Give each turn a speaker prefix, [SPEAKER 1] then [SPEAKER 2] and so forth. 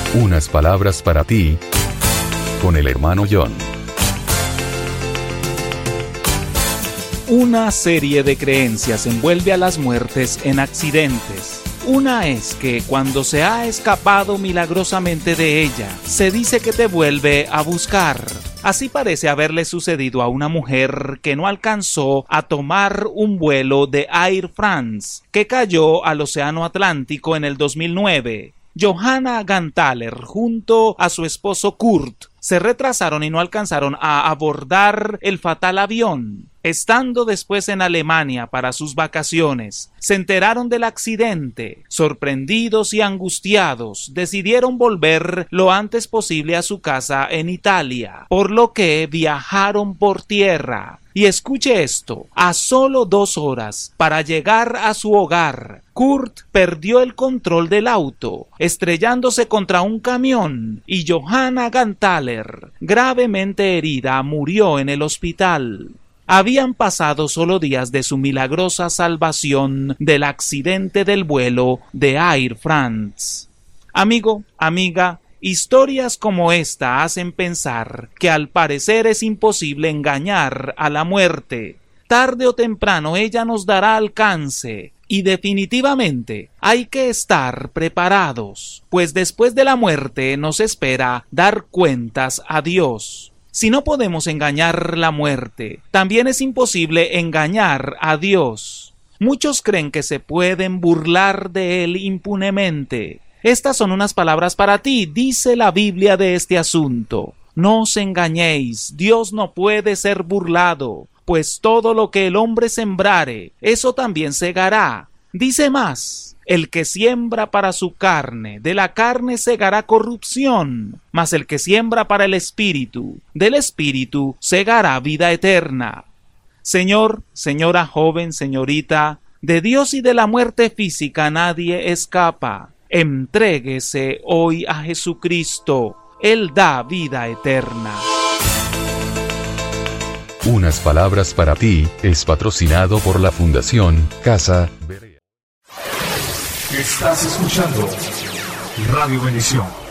[SPEAKER 1] Unas palabras para ti, con el hermano John.
[SPEAKER 2] Una serie de creencias envuelve a las muertes en accidentes. Una es que cuando se ha escapado milagrosamente de ella, se dice que te vuelve a buscar. Así parece haberle sucedido a una mujer que no alcanzó a tomar un vuelo de Air France, que cayó al Océano Atlántico en el 2009. Johanna Ganthaler, junto a su esposo Kurt, se retrasaron y no alcanzaron a abordar el fatal avión. Estando después en Alemania para sus vacaciones, se enteraron del accidente. Sorprendidos y angustiados, decidieron volver lo antes posible a su casa en Italia, por lo que viajaron por tierra. Y escuche esto, a solo 2 horas para llegar a su hogar, Kurt perdió el control del auto, estrellándose contra un camión, y Johanna Ganthaler, gravemente herida, murió en el hospital. Habían pasado solo días de su milagrosa salvación del accidente del vuelo de Air France. Amigo, amiga, historias como esta hacen pensar que al parecer es imposible engañar a la muerte. Tarde o temprano ella nos dará alcance y definitivamente hay que estar preparados, pues después de la muerte nos espera dar cuentas a Dios. Si no podemos engañar la muerte, también es imposible engañar a Dios. Muchos creen que se pueden burlar de Él impunemente. Estas son unas palabras para ti, dice la Biblia de este asunto. No os engañéis, Dios no puede ser burlado, pues todo lo que el hombre sembrare, eso también segará. Dice más, el que siembra para su carne, de la carne segará corrupción, mas el que siembra para el Espíritu, del Espíritu segará vida eterna. Señor, señora joven, señorita, de Dios y de la muerte física nadie escapa. Entréguese hoy a Jesucristo, Él da vida eterna.
[SPEAKER 1] Unas palabras para ti es patrocinado por la Fundación Casa Berea.
[SPEAKER 3] Estás escuchando Radio Bendición.